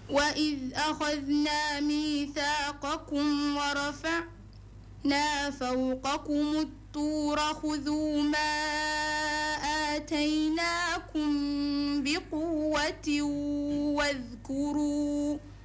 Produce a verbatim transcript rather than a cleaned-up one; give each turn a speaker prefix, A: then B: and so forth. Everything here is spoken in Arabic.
A: وإذ أخذنا ميثاقكم ورفعنا فوقكم الطور خذوا ما آتيناكم بقوة واذكروا